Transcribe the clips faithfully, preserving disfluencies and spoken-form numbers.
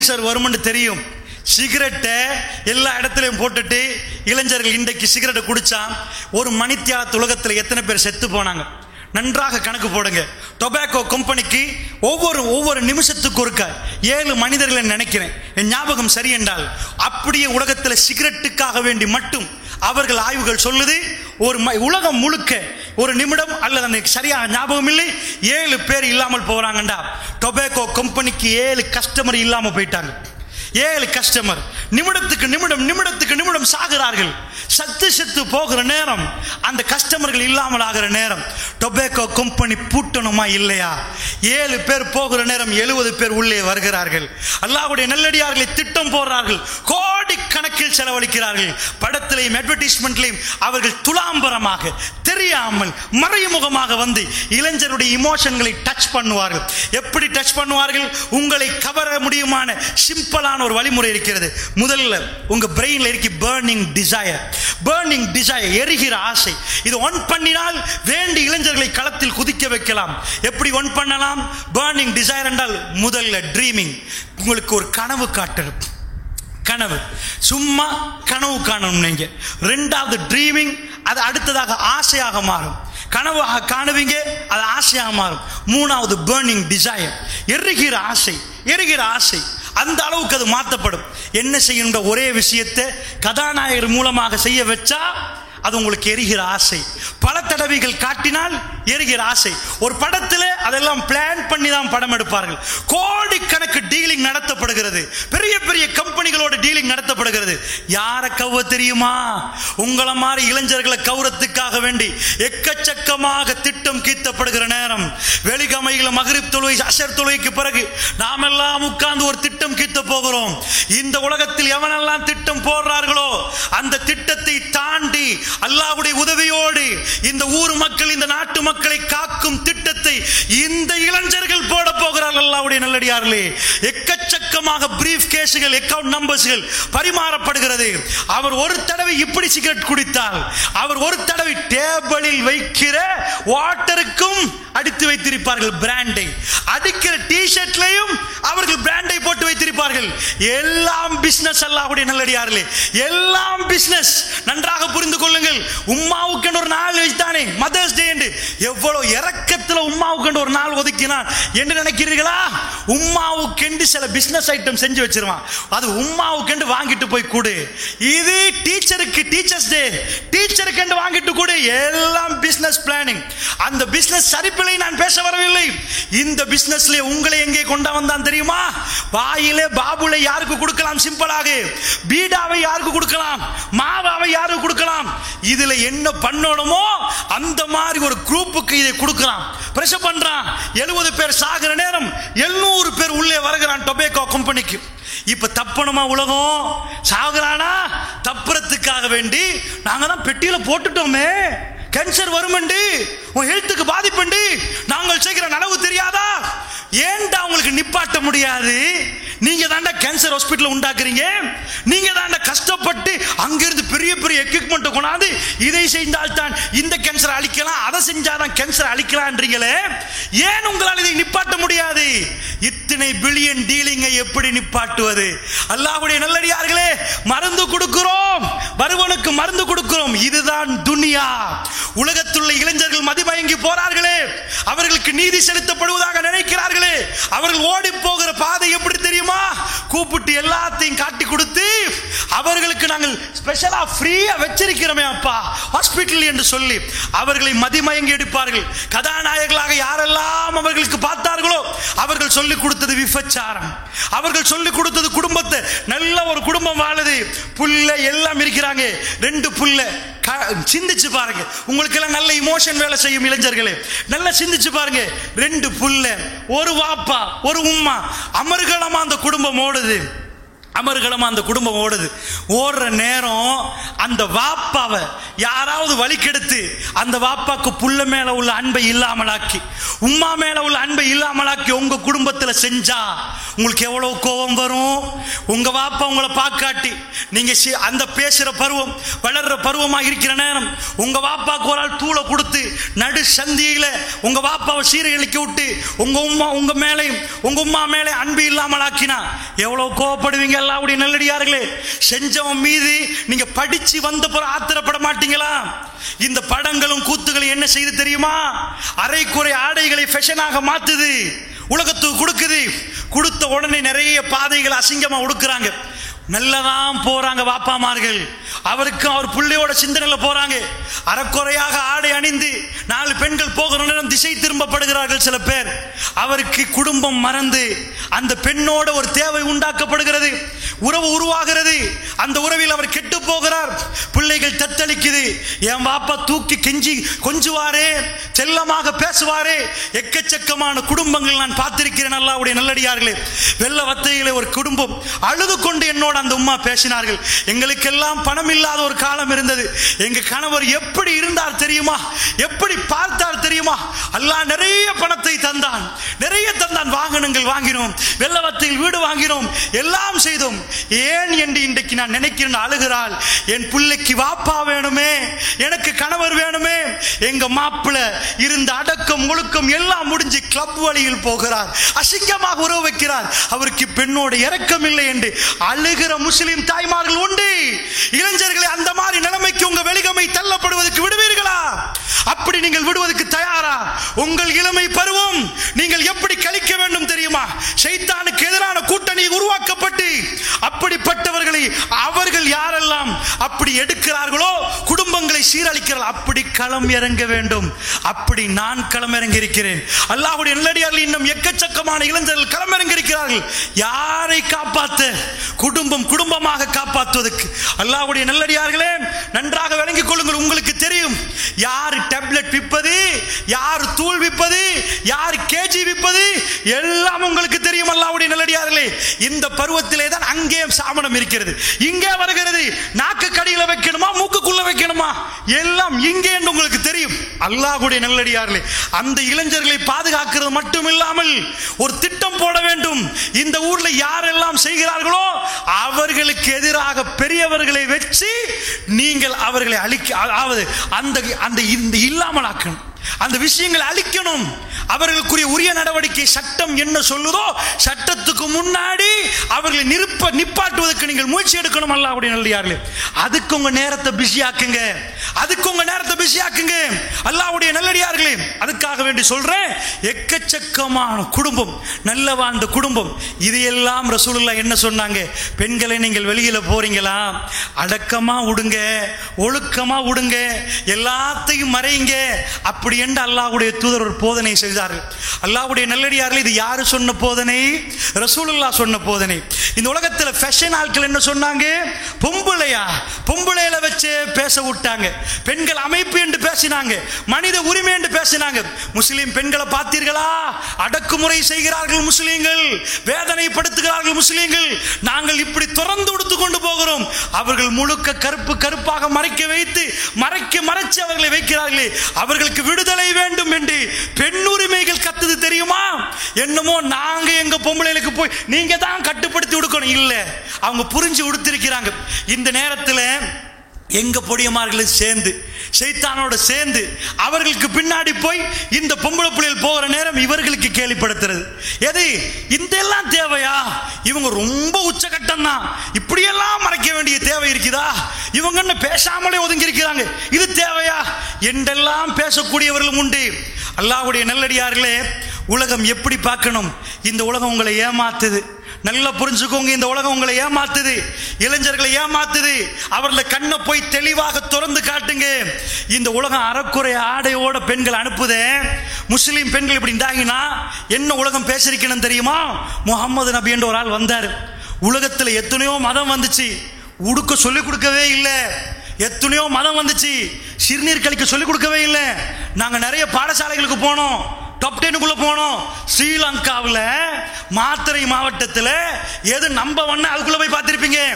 Sir வரும்னு தெரியும். சிகரெட்டை எல்லா இடத்துலையும் போட்டுட்டு இளைஞர்கள் இன்றைக்கு சிகரெட்டை குடிச்சா ஒரு மணித்தியால உலகத்தில் எத்தனை பேர் செத்து போனாங்க நன்றாக கணக்கு போடுங்க. டொபாக்கோ கம்பெனிக்கு ஒவ்வொரு ஒவ்வொரு நிமிஷத்துக்கு ஒருக்க ஏழு மனிதர்களை நினைக்கிறேன், என் ஞாபகம் சரி என்றால். அப்படியே உலகத்தில் சிகரெட்டுக்காக வேண்டி மட்டும் அவர்கள் ஆய்வுகள் சொல்லுது ஒரு உலகம் முழுக்க ஒரு நிமிடம் அல்லது எனக்கு சரியாக ஞாபகம் இல்லை, ஏழு பேர் இல்லாமல் போறாங்கண்டா. டொபாக்கோ கம்பெனிக்கு ஏழு கஸ்டமர் இல்லாம போயிட்டாங்க. ஏழு கஸ்டமர் நிமிடத்துக்கு நிமிடம் நிமிடத்துக்கு நிமிடம் சாகிறார்கள். சத்து செத்து போகிற நேரம், அந்த கஸ்டமர்கள் இல்லாமல் ஆகிற நேரம் டொபாக்கோ கம்பெனி பூட்டணுமா இல்லையா? ஏழு பேர் போகிற நேரம் எழுபது பேர் உள்ளே வருகிறார்கள். அல்லாஹ்வுடைய நல்லடியார்களை திட்டம் போடுறார்கள், கோடி கணக்கில் செலவழிக்கிறார்கள். படத்திலையும் அட்வர்டைஸ்மெண்ட்லையும் அவர்கள் துலாம்பரமாக தெரியாமல் மறைமுகமாக வந்து இளைஞருடைய இமோஷன்களை டச் பண்ணுவார்கள். எப்படி டச் பண்ணுவார்கள்? உங்களை கவர முடியுமான சிம்பிளான ஒரு வழிமுறை இருக்கிறது. முதல்ல உங்க பிரெயின்ல இருக்கு பர்னிங் டிசையர். பர்னிங் டிசையர், எரிகிற ஆசை. இது ஒன் பண்ணினால் வேண்டி இளைஞர்களை களத்தில் குதிக்க வைக்கலாம். எப்படி ஒன் பண்ணலாம்? பர்னிங் டிசையர் என்றால் முதல்ல ட்ரீமிங், உங்களுக்கு ஒரு கனவு காட்டுறது. கனவு சும்மா கனவு காணணும் நீங்க. ரெண்டாவது ட்ரீமிங், அது அடுத்ததாக ஆசையாக மாறும். கனவாக காணுவீங்க, அது ஆசையாக மாறும். மூணாவது பர்னிங் டிசையர், எரிகிற ஆசை. எரிகிற ஆசை அந்த அளவுக்கு அது மாற்றப்படும். என்ன செய்யணுன்ற ஒரே விஷயத்தை கதாநாயகர் மூலமாக செய்ய வச்சா அது உங்களுக்கு எரிகிற ஆசை. பல தடவைகள் காட்டினால் எரிகிற ஆசை. ஒரு படத்தில் அதெல்லாம் பிளான் பண்ணி தான் படம் எடுப்பார்கள். கோடிக்கணக்கு டீலிங் நடத்தப்படுகிறது, பெரிய பெரிய கம்பெனிகளோட டீலிங் நடத்தப்படுகிறது. யாரை கவ தெரியுமா? உங்களை மாதிரி இளைஞர்களை கௌரத்துக்காக வேண்டி எக்கச்சக்கமாக திட்டம் கீத்தப்படுகிற நேரம், வெளிகமையில் மகரிப் தொழுகை அஷர் தொழுகைக்கு பிறகு நாம் எல்லாம் உட்கார்ந்து ஒரு திட்டம் கீத்த போகிறோம். இந்த உலகத்தில் எவனெல்லாம் திட்டம் போடுறார்களோ அந்த திட்டத்தை தாண்டி அல்லாஹ்வுடைய உதவியோடு இந்த ஊர் மக்கள், இந்த நாட்டு மக்களை காக்கும் திட்டத்தை இந்த இளைஞர்கள் போட போகிறார்கள். அல்லாஹ்வுடைய நல்லடியார்களே, எக்கச்சக்கமாக பிரீஃப் கேஸுகள், அக்கவுண்ட் நம்பர்ஸ்கள் பரிமாறப்படுகிறது. அவர் ஒரு தடவை இப்படி சிகரெட் குடித்தால், அவர் ஒரு தடவை டேபிளில் வைக்கிற வாட்டருக்கும் அடித்து வைத்திருப்பார்கள் பிராண்டை. அடிக்கிற டி-ஷர்ட்லையும் அவர்கள் பிராண்டை போட்டு வைத்திருப்பார்கள். எல்லாம் பிசினஸ். அல்லாஹ்வுடைய நல்லடியார்களே, எல்லாம் பிசினஸ். நன்றாக புரிந்து கொள்ளுங்கள். உம்மாவுக்கு ஒரு நாள் வைத்தானே மதர்ஸ் டே என்று, எவ்வளவு இரக்கத்தில் உம்மாவுக்கு ஒரு நாள் ஒதுக்கினான் என்று நினைக்கிறீர்களா? உம்மாவுக்கு சில பிசினஸ் ஐட்டம் செஞ்சு வச்சிருவான், அது உம்மாவுக்கு வாங்கிட்டு போய் கொடு. இது டீச்சருக்கு டீச்சர்ஸ் டே, டீச்சருக்கு வாங்கிட்டு கொடு. எல்லாம் பிசினஸ் பிளானிங். அந்த பிசினஸ் சரிப்பில்லை, நான் பேச வரவில்லை. இந்த பிசினஸ்ல உங்களை எங்கே கொண்டா வந்தான் தெரியுமா? வாயிலே பாபுலை யாருக்கு கொடுக்கலாம்? சிம்பிளாக பீடாவை யாருக்கு கொடுக்கலாம்? மாவாவை யாருக்கு கொடுக்கலாம்? இதுல என்ன பண்ணணுமோ அந்த மாதிரி ஒரு குரூப்புக்கு இதை கொடுக்கிறான், பிரஷர் பண்றான். எழுபது பேர் சாகிற நேரம் எழுநூறு பேர் உள்ளே வருகிறான் டொபாக்கோ கம்பெனிக்கு. இப்ப தப்பணுமா உலகம்? சாகுறானா? தப்புறதுக்காக வேண்டி நாங்க தான் பெட்டியில போட்டுட்டோமே, கேன்சர் வருமண்டி, உன் ஹெல்த்துக்கு பாதிப்புண்டி, நாங்கள் செய்கிற நனவு தெரியாதா? ஏன்டா உங்களுக்கு நிப்பாட்ட முடியாது? நீங்க தாண்டா கேன்சர் ஹாஸ்பிட்டல் உண்டாக்குறீங்க. நீங்க தாண்டா கஷ்டப்பட்டு அங்கிருந்து பெரிய பெரிய எக்யூப்மெண்ட் கொண்டாந்து இதை செய்தால் தான் இந்த கேன்சர் அழிக்கலாம், அதை செஞ்சாதான் கேன்சர் அழிக்கலாம்ன்றீங்களே, ஏன் உங்களால் இதை நிப்பாட்ட முடியாது? இத்தனை பில்லியன் டீலிங்கை எப்படி நிப்பாட்டுவது? அல்லாஹ்வுடைய நல்லடியார்களே, மருந்து கொடுக்கிறோம், வருவனுக்கு மருந்து கொடுக்கிறோம். இதுதான் துனியா. உலகத்துள்ள இளைஞர்கள் மதிமயங்கி போறார்களே, அவர்களுக்கு நீதி செலுத்தப்படுவதாக நினைக்கிறார்களே, அவர்கள் ஓடி போகிற பாதை எப்படி தெரியுமா? கூப்பிட்டு எல்லாத்தையும் காட்டி கொடுத்து அவர்களுக்கு நாங்கள் ஸ்பெஷலா ஃப்ரீயா வச்சிருக்கிறோமே அப்பா ஹாஸ்பிட்டல் என்று சொல்லி அவர்களை மதிமயங்கி எடுப்பார்கள். கதாநாயகர்களாக யாரெல்லாம் அவர்களுக்கு பார்த்தார்களோ அவர்கள் சொல்லிக் கொடுத்தது விபச்சாரம், அவர்கள் சொல்லிக் கொடுத்தது குடும்பத்தை, நல்ல ஒரு குடும்பம் வாழுது, புள்ள எல்லாம் இருக்கிறாங்க, ரெண்டு புள்ள. சிந்திச்சு பாருங்க, உங்களுக்கு எல்லாம் நல்ல இமோஷன் வேலை செய்யும் இளைஞர்களே, நல்லா சிந்திச்சு பாருங்க. ரெண்டு புள்ள, ஒரு வாப்பா, ஒரு உம்மா, அமர்கலமா அந்த குடும்பம் ஓடுது. அமர்கலமா அந்த குடும்பம் ஓடுது. ஓடுற நேரம் அந்த வாப்பாவை யாராவது வலிக்கெடுத்து அந்த வாப்பாக்கு புள்ள மேல உள்ள அன்பை இல்லாமலாக்கி, உம்மா மேல உள்ள அன்பை இல்லாமலாக்கி உங்க குடும்பத்தில் செஞ்சா உங்களுக்கு எவ்வளவு கோபம் வரும்? உங்க வாப்பா உங்களை பார்க்காட்டி நீங்க அந்த பேசுற பருவம் வளர்ற பருவமா இருக்கிற நேரம் உங்க வாப்பாக்கு ஒரு ஆள் தூளை கொடுத்து நடு சந்தியில உங்க வாப்பாவை சீரழிக்க விட்டு உங்க உம்மா உங்க மேலையும் உங்க உம்மா மேலே அன்பு இல்லாமலாக்கினா எவ்வளவு கோவப்படுவீங்க? அல்லாஹ்வுடைய நல்லடியார்களே, செஞ்சவன் மீது நீங்க படிச்சு வந்த பிறகு ஆத்திரப்பட மாட்டீங்களா? இந்த படங்களும் கூத்துகளும் என்ன செய்து தெரியுமா? அரைக்குறை ஆடைகளை ஃபேஷனாக மாத்துது, உலகத்துக்கு கொடுக்குது. கொடுத்த உடனே நிறைய பாதைகள் அசிங்கமா உடுக்குறாங்க. நல்லதான் போறாங்க வாப்பாமார்கள், அவருக்கு அவர் பிள்ளையோட சிந்தனையில போறாங்க. அறக்குறையாக ஆடை அணிந்து நாலு பெண்கள் போகிற நேரம் திசை திரும்பப்படுகிறார்கள் சில பேர். அவருக்கு குடும்பம் மறந்து அந்த பெண்ணோட ஒரு தேவை உண்டாக்கப்படுகிறது, உறவு உருவாகிறது. அந்த உறவில் அவர் கெட்டு போகிறார். பிள்ளைகள் தத்தளிக்குது. என் வாப்பா தூக்கி கெஞ்சி கொஞ்சுவாரே, செல்லமாக பேசுவாரே. எக்கச்சக்கமான குடும்பங்கள் நான் பார்த்திருக்கிறேன். அல்லாஹ்வுடைய நல்லடியார்களே, வெள்ள வத்தையிலே ஒரு குடும்பம் அழுது கொண்டு என்னோட அந்த உம்மா பேசினார்கள். எங்களுக்கெல்லாம் பணம் இல்லாத ஒரு காலம் இருந்தது. எங்க கணவர் எப்படி இருந்தார் தெரியுமா? எப்படி பார்த்தார் தெரியுமா? அல்லாஹ் நிறைய பணத்தை தந்தான், நிறைய தந்தான். வாகனங்கள் வாங்கினோம், வெள்ளவத்தையில் வீடு வாங்கினோம், எல்லாம் செய்தோம். ஏன் என்று இன்றைக்கு நான் நினைக்கிறேன். அழுகிறாள். என் பிள்ளைக்கு வாப்பா வேணுமே, எனக்கு கணவர் வேணுமே. எங்க மாப்பிள்ளை இருந்த அடக்கம் ஒழுக்கம் எல்லாம் முடிஞ்சு கிளப் வழியில் போகிறார், அசிங்கமாக உறவு வைக்கிறார். அவருக்கு பெண்ணோட இரக்கம் இல்லை என்று அழுகிற முஸ்லிம் தாய்மார்கள் உண்டு. இளைஞர்களை அந்த மாதிரி நிலைமைக்கு உங்க வெளிகமை தள்ளப்படுவதற்கு விடுவீர்களா? அப்படி நீங்கள் விடுவதற்கு தயாரா? உங்கள் இளமை பருவம் நீங்கள் எப்படி கழிக்க வேண்டும் தெரியுமா? ஷைத்தானுக்கு எதிரான கூட்டணி உருவாக்கப்பட்டு அப்படிப்பட்டவர்களை அவர்கள் யாரெல்லாம் அப்படி எடுக்கிறார்களோ குடும்பங்களை சீரழிக்கிறார்கள். அப்படி களம் இறங்க வேண்டும். அப்படி நான் களம் இறங்கி இருக்கிறேன். அல்லாஹ்வுடைய நல்லடியார்கள் இன்னும் எக்கச்சக்கமான இளைஞர்கள் களம் இறங்கி இருக்கிறார்கள். யாரை காப்பாற்ற? குடும்பம் குடும்பமாக காப்பாற்றுவதற்கு. அல்லாஹ்வுடைய நல்லடியார்களே, நன்றாக விளங்கிக் கொள்ளுங்கள். உங்களுக்கு தெரியும் யார் டேப்லெட் விற்பது, யார் தூள் விற்பது, யார் கேஜி விற்பது, எல்லாம் உங்களுக்கு தெரியும். அல்லாஹ்வுடைய நல்லடியார்களே, இந்த பருவத்திலே தான் அங்கே சாமணம் இருக்கிறது, இங்கே வருகிறது. நாக்கு கடியில வைக்கணுமா, மூக்குக்குள்ள வைக்கணுமா, எல்லாம் இங்கே என்று உங்களுக்கு தெரியும். அல்லாஹ்வுடைய நல்லடியார்களே, அந்த இளைஞர்களை பாதுகாக்கிறது மட்டும் இல்லாமல் ஒரு திட்டம் போட வேண்டும். இந்த ஊர்ல யாரெல்லாம் செய்கிறார்களோ அவர்களுக்கு எதிராக பெரியவர்களை வச்சு நீங்கள் அவர்களை அழிக்க, அதாவது அந்த அந்த இந்த இல்லாமலாக்கணும், அந்த விஷயங்களை அழிக்கணும். அவர்களுக்குரிய உரிய நடவடிக்கை சட்டம் என்ன சொல்லுதோ சட்டத்துக்கு முன்னாடி அவர்களை நிற்ப நிப்பாட்டுவதற்கு நீங்கள் முயற்சி எடுக்கணும். அல்லாஹ்வுடைய நல்லடியார்களே, அதுக்கு உங்க நேரத்தை பிஸியாக்குங்க, அதுக்கு உங்க நேரத்தை பிஸியாக்குங்க. அல்லாஹ்வுடைய நல்லடியார்களே, அதுக்காக வேண்டி சொல்றேன். எக்கச்சக்கமான குடும்பம், நல்ல வாழ்ந்த குடும்பம். இதையெல்லாம் ரசூலுல்லாஹ் என்ன சொன்னாங்க? பெண்களை நீங்கள் வெளியில போறீங்களா, அடக்கமா விடுங்க, ஒழுக்கமா விடுங்க, எல்லாத்தையும் மறைங்க. அப்படி என்று அல்லாஹ்வுடைய தூதர் ஒரு போதனை செய்தார்கள். அல்லாஹ்வுடைய நல்லடியார்களே, இது யாரு சொன்ன போதனை? ரசூலுல்லாஹ் சொன்ன போதனை. இந்த உலகத்தில் ஃபேஷன் ஆட்கள் என்ன சொன்னாங்க? பொம்பளையா, பொம்பளையில வச்சு பேச விட்டாங்க. பெண்கள் அமைப்பு என்று பேசினாங்க, மனித உரிமை என்று பேசினாங்க. முஸ்லிம் பெண்களை பார்த்தீர்களா? அடக்குமுறை செய்கிறார்கள் முஸ்லிம்கள், வேதனைப்படுத்துகிறார்கள் முஸ்லிம்கள். நாங்கள் இப்படி திறந்து கொடுத்து கொண்டு போகிறோம். அவர்கள் முழுக்க கருப்பு கருப்பாக மறைக்க வைத்து மறைக்க மறைச்சு அவர்களை வைக்கிறார்களே, அவர்களுக்கு விடுதலை வேண்டும் என்று பெண்ணுரிமைகள் கத்துது தெரியுமா? என்னமோ நாங்க எங்க பொம்பளைகளுக்கு போய் நீங்க தான் கட்டுப்படுத்தி கொடுக்கணும். இல்ல, அவங்க புரிஞ்சு கொடுத்திருக்கிறாங்க. இந்த நேரத்தில் எங்க பொடியமார்களும் சேர்ந்து ஷைத்தானோட சேர்ந்து அவர்களுக்கு பின்னாடி போய் இந்த பொம்பளை பிள்ளைகள் போகிற நேரம் இவர்களுக்கு கேள்விப்படுத்துறது. எது இந்த எல்லாம் தேவையா? இவங்க ரொம்ப உச்சகட்டம் தான், இப்படியெல்லாம் மறைக்க வேண்டிய தேவை இருக்குதா? இவங்க என்ன பேசாமலே ஒதுங்கி இருக்கிறாங்க, இது தேவையா என்றெல்லாம் பேசக்கூடியவர்களும் உண்டு. அல்லாஹ்வுடைய நல்லடியார்களே, உலகம் எப்படி பார்க்கணும்? இந்த உலகம் உங்களை ஏமாத்துது, நல்லா புரிஞ்சுக்கோங்க. இந்த உலகம் உங்களை ஏமாத்துது, இளைஞர்களை ஏமாத்துது. அவர்களை கண்ணை போய் தெளிவாக திறந்து காட்டுங்க. இந்த உலகம் அறக்குறை ஆடையோட பெண்கள் அனுப்புதே. முஸ்லீம் பெண்கள் இப்படி இருந்தாங்கன்னா என்ன உலகம் பேசிருக்கணும் தெரியுமா? முகமது நபி என்ற ஒரு ஆள் வந்தார். உலகத்தில் எத்தனையோ மதம் வந்துச்சு, உடுக்க சொல்லிக் கொடுக்கவே இல்லை. எத்தனையோ மதம் வந்துச்சு, சிறுநீர் கழிக்க சொல்லிக் கொடுக்கவே இல்லை. நாங்கள் நிறைய பாடசாலைகளுக்கு போனோம், டாப் டென்னுக்குள்ள போனோம். ஸ்ரீலங்காவில் மாத்தறை மாவட்டத்தில் எது நம்ப ஒன்னு அதுக்குள்ள போய் பார்த்திருப்பீங்க.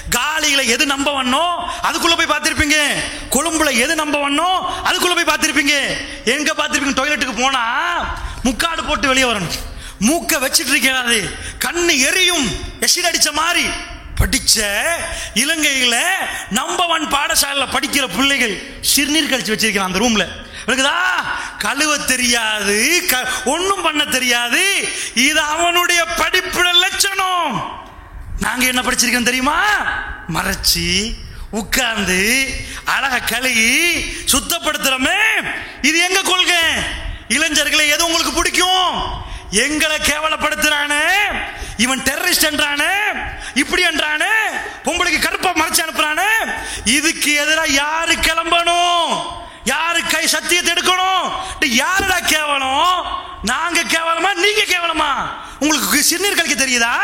காலியில எது நம்ப வண்ணோ அதுக்குள்ள போய் பார்த்திருப்பீங்க, கொழும்புல எது நம்ப வண்ணோ அதுக்குள்ள போய் பார்த்திருப்பீங்க. எங்க பார்த்திருப்பீங்க? டாய்லெட்டுக்கு போனா முக்காடு போட்டு வெளியே வரணும், மூக்க வச்சிட்டு இருக்காது, கண்ணு எரியும், எசிட் அடிச்ச மாதிரி. படிச்ச இலங்கையில நம்பர் ஒன் பாடசாலையில் படிக்கிற பிள்ளைகள் சிறுநீர் கழிச்சு வச்சிருக்கிறான் அந்த ரூம்ல. இருக்குதா? கழுவ தெரியாது, ஒன்னும் பண்ண தெரியாது. இது அவனுடைய படிப்புல லட்சணம். நாங்க என்ன படிச்சிருக்கோம் தெரியுமா? மறைச்சி உட்கார்ந்து அழக கழுகி சுத்தப்படுத்துறோமே. இது எங்க கொள்கை? இளைஞர்களை எது உங்களுக்கு பிடிக்கும்? எங்களை கேவலப்படுத்துறானே, இவன் டெரரிஸ்ட் என்றானே, இப்படி என்றானே, பொம்பளைக்கு கருப்பா மறைச்சு அனுப்புறானே, இதுக்கு எதிராக யாரு கிளம்பணும்? யாரு கை சத்தியத்தை எடுக்கணும்? யாருடா கேவலம்? நாங்க கேவலமா நீங்க கேவலமா? உங்களுக்கு சிறுநீர் கழிக்க தெரியுதா?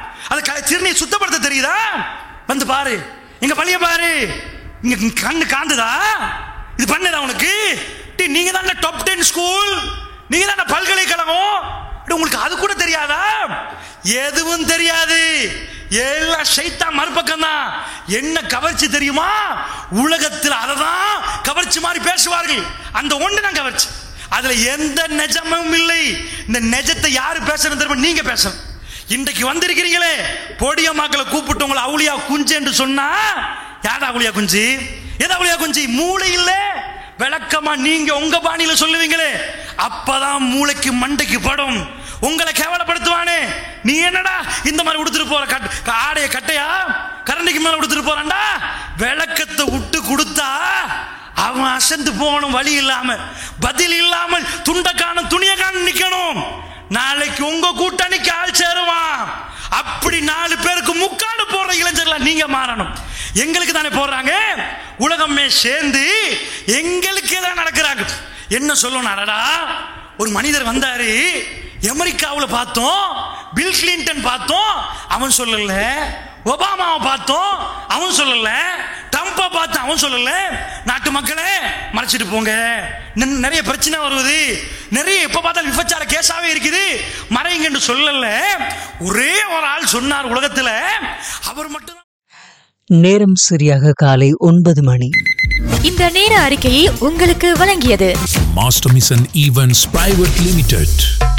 அது சிறுநீர் சுத்தப்படுத்த தெரியுதா? வந்து பாரு, எங்க பள்ளிய பாரு, இங்க கண்ணு காந்துதா? இது பண்ணுதா உனக்கு? நீங்க தானே டாப் டென் ஸ்கூல், நீங்க தானே பல்கலைக்கழகம், உங்களுக்கு அது கூட தெரியாதா? எதுவும் தெரியாது. எல்லாம் ஷைத்தான் மறுபக்கம் தான். என்ன கவர்ச்சி தெரியுமா? உலகத்தில் அததான் கவர்ச்சி மாதிரி பேசுவார்கள். அந்த ஒன்று தான் கவர்ச்சி. அதுல எந்த நிஜமும் இல்லை. இந்த நிஜத்தை யாரு பேசணும் தெரியுமா? நீங்க பேசணும். இன்றைக்கு வந்திருக்கிறீங்களே, பொடிய மக்களை கூப்பிட்டு உங்களை அவுளியா குஞ்சு என்று சொன்னா, யாரா அவுளியா குஞ்சு? எதா அவுளியா குஞ்சு? மூளை இல்ல, விளக்கமா நீங்க உங்க பாணியில சொல்லுவீங்களே, அப்பதான் மூளைக்கு மண்டைக்கு படும். உங்களை கேவலப்படுத்துவானே, நீ என்னடா இந்த மாதிரி உடுத்துட்டு போற, ஆடைய கட்டையா கரண்டிக்கு மேல உடுத்துட்டு போறான்டா. விளக்கத்தை விட்டு கொடுத்தா அவன் அசந்து போகணும், வழி இல்லாம, பதில் இல்லாமல், துண்ட காணும் துணிய காணும் நிக்கணும். நாளைக்கு உங்க கூட்டணிக்கு ஆள் சேருவான். அப்படி நாலு பேருக்கு முக்காடு போடுற இளைஞர்களா நீங்க மாறணும். எங்களுக்கு தானே போடுறாங்க, உலகமே சேர்ந்து எங்களுக்கே தான் நடக்கிறாங்க. என்ன சொல்லணும்? அடடா, ஒரு மனிதர் வந்தாரு, அமெரிக்காவில் பார்த்தோம், பில் கிளின்டன் பார்த்தோம், அவன் சொல்லல. ஒபாமாவை பார்த்தோம், அவன் சொல்லல. ட்ரம்பை பார்த்து அவன் சொல்லல. நாட்டு மக்களே மறைச்சிட்டு போங்க, நிறைய பிரச்சனை வருவது, நிறைய எப்ப பார்த்தாலும் விபச்சார கேஸாவே இருக்குது, மறைங்கன்னு சொல்லல. ஒரே ஒரு ஆள் சொன்னார் உலகத்துல, அவர் மட்டும். நேரம் சரியாக காலை ஒன்பது மணி. இந்த நேர அறிக்கையை உங்களுக்கு வழங்கியது master mission events private limited.